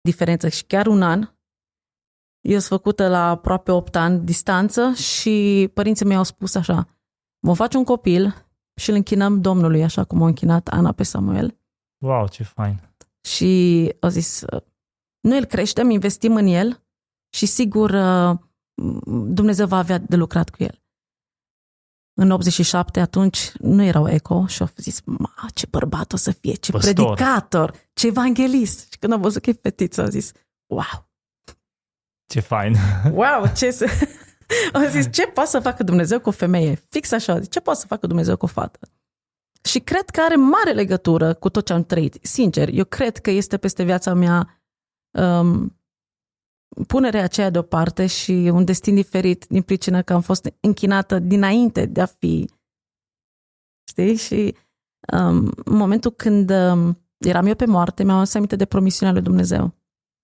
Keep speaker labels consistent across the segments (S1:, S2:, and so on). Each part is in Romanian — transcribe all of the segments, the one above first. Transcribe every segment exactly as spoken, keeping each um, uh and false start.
S1: diferență și chiar un an. Eu sunt făcută la aproape opt ani distanță și părinții mei au spus așa, vom face un copil și îl închinăm Domnului, așa cum a închinat Ana pe Samuel.
S2: Wow, ce fain!
S1: Și au zis, noi îl creștem, investim în el și sigur Dumnezeu va avea de lucrat cu el. În optzeci și șapte, atunci, nu erau eco și au zis, ma, ce bărbat o să fie, ce
S2: Păstor.
S1: predicator, ce evanghelist. Și când am văzut că e fetiță, au zis, wow!
S2: Ce fain!
S1: Wow, ce să... Au zis, ce poate să facă Dumnezeu cu o femeie? Fix așa, ce poate să facă Dumnezeu cu o fată? Și cred că are mare legătură cu tot ce am trăit. Sincer, eu cred că este peste viața mea um, punerea aceea deoparte și un destin diferit din pricină că am fost închinată dinainte de a fi. Știi? Și um, în momentul când um, eram eu pe moarte, mi-am adus aminte de promisiunea lui Dumnezeu.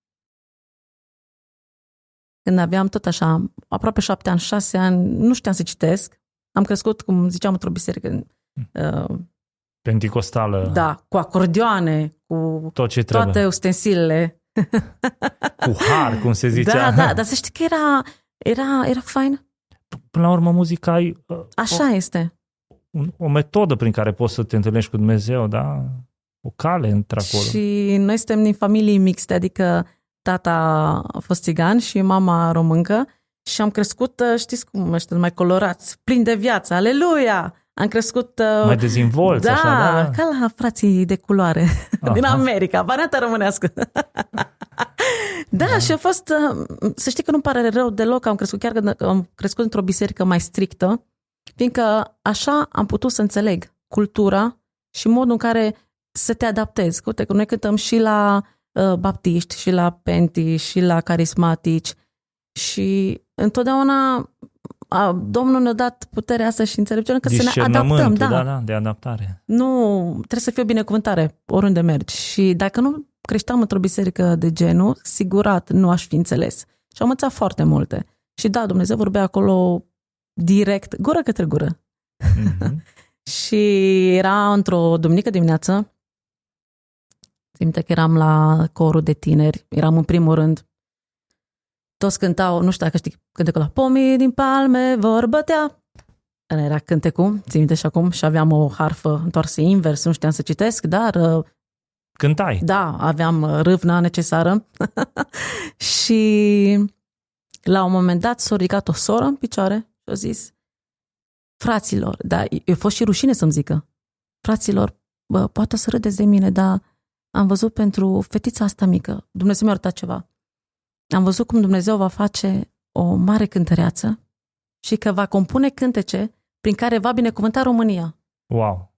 S1: Când aveam tot așa, aproape șapte ani, șase ani, nu știam să citesc. Am crescut, cum ziceam, într-o biserică uh,
S2: penticostală.
S1: Da, cu acordioane, cu
S2: tot ce
S1: toate
S2: trebuie.
S1: ustensilele.
S2: Cu har, cum se zicea.
S1: Da, da, dar să știi că era, era, era fain.
S2: Până la urmă, muzica e
S1: Așa
S2: o,
S1: este.
S2: O, o metodă prin care poți să te întâlnești cu Dumnezeu, da? O cale într-acolo.
S1: Și noi suntem din familii mixte, adică tata a fost țigan și mama româncă și am crescut, știți cum ăștia mai colorați, plini de viață, aleluia! Am crescut...
S2: Mai dezvolți,
S1: da,
S2: așa, da, da.
S1: Ca la frații de culoare
S2: Aha.
S1: din America, varianta românească. Da, da, și a fost, să știi că nu-mi pare rău deloc că am crescut, chiar că am crescut într-o biserică mai strictă, fiindcă așa am putut să înțeleg cultura și modul în care să te adaptezi. Uite, că noi cântăm și la uh, baptiști, și la penti, și la carismatici și întotdeauna a, Domnul ne-a dat puterea asta și înțelepciunea că să ne adaptăm. Da.
S2: Da, da, de adaptare.
S1: Nu, trebuie să fie o binecuvântare oriunde mergi. Și dacă nu creșteam într-o biserică de genul, sigurat nu aș fi înțeles. Și am învățat foarte multe. Și da, Dumnezeu vorbea acolo direct, gură către gură. Mm-hmm. Și era într-o duminică dimineață, simte că eram la corul de tineri, eram în primul rând, toți cântau, nu știu dacă știi, cântecul la pomii din palme vor bătea. Ăla era cântecul, țin minte și acum, și aveam o harfă întoarsă invers, nu știam să citesc, dar...
S2: Cântai.
S1: Da, aveam râvna necesară. Și la un moment dat s-a ridicat o soră în picioare și a zis, fraților, dar eu fost și rușine să-mi zică, fraților, bă, poate o să râdeți de mine, dar am văzut pentru fetița asta mică, Dumnezeu mi-a arătat ceva. Am văzut cum Dumnezeu va face o mare cântăreață și că va compune cântece prin care va binecuvânta România.
S2: Wow!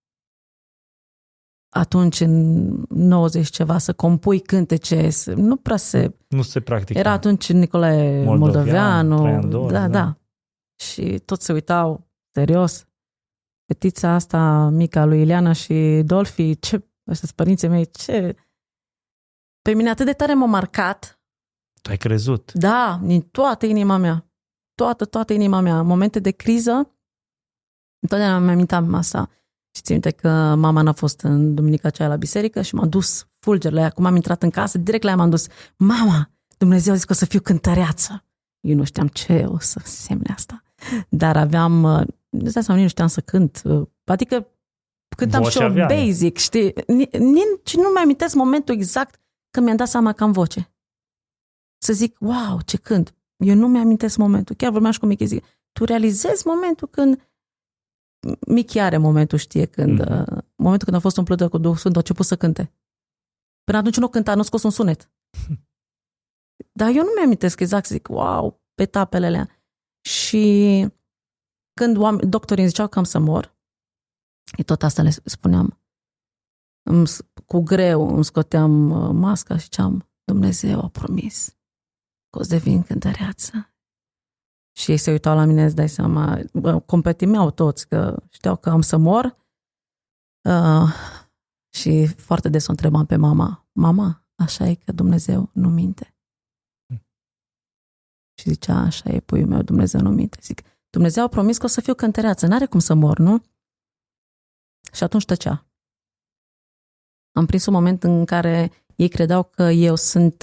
S1: Atunci, în nouăzeci ceva, să compui cântece, nu prea se...
S2: Nu se practica.
S1: Era atunci Nicolae
S2: Moldovean,
S1: Moldoveanu.
S2: Dor,
S1: da,
S2: da,
S1: da. Și toți se uitau, serios. Fetița asta mică lui Ileana și Dolfi, ce... Ăștia părinții mei, ce... Pe mine atât de tare m-a marcat.
S2: Tu ai crezut.
S1: Da, din toată inima mea. Toată, toată inima mea. În momente de criză, întotdeauna mi-am amintat asta. Și țin minte că mama n-a fost în duminica aceea la biserică și m-a dus fulger la ea. Cum am intrat în casă, direct la ea m-am dus. Mama, Dumnezeu a zis că o să fiu cântăreață. Eu nu știam ce o să însemne asta. Dar aveam, nu știam, nu știam să cânt. Adică cântam
S2: voce
S1: și eu
S2: aveai.
S1: basic, știi? Nici nu mi amintesc momentul exact când mi-am dat seama că am voce. Să zic, wow, ce cânt. Eu nu mi-amintesc momentul. Chiar vorbeam și cu Michi, zic, tu realizezi momentul când Michi are momentul, știe, când mm. uh, momentul când a fost umplută cu Duhul Sfânt, a început să cânte. Până atunci nu cânta, nu scos un sunet. Dar eu nu mi-amintesc exact, zic, wow, pe etapele alea. Și când oameni, doctorii îmi ziceau că am să mor, tot asta le spuneam. Îmi, cu greu îmi scoteam masca și ziceam, Dumnezeu a promis că o să devin cântăreață. Și ei se uitau la mine, îți dai seama, competimeau toți, că știau că am să mor. Uh, și foarte des o întrebam pe mama, mama, așa e că Dumnezeu nu minte? Hmm. Și zicea, așa e, puiul meu, Dumnezeu nu minte. Zic, Dumnezeu a promis că o să fiu cântăreață, n-are cum să mor, nu? Și atunci tăcea. Am prins un moment în care Ei credeau că eu sunt